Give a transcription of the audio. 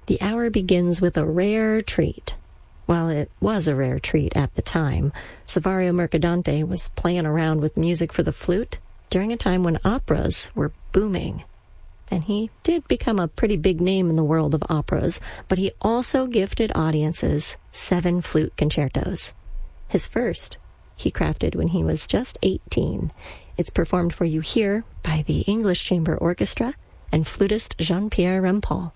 The hour begins with a rare treat. Well, it was a rare treat at the time. Savario Mercadante was playing around with music for the flute during a time when operas were booming. And he did become a pretty big name in the world of operas, but he also gifted audiences 7 flute concertos. His first he crafted when he was just 18. It's performed for you here by the English Chamber Orchestra and flutist Jean-Pierre Rampal.